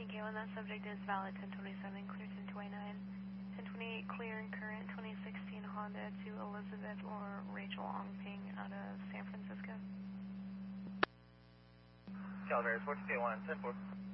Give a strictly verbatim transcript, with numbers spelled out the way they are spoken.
Thank you, and that subject is valid ten twenty-seven, clear ten twenty-nine. ten twenty-eight, clear and current, twenty sixteen Honda to Elizabeth or Rachel Ongping out of San Francisco. Calibrator four two one, ten four.